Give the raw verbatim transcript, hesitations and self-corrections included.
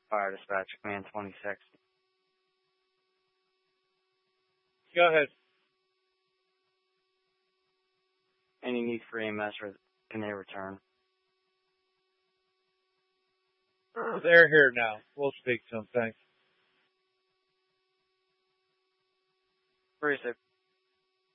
Fire Dispatch, Command twenty-six. Go ahead. Any need for E M S, or can they return? They're here now. We'll speak to them. Thanks. Where is it?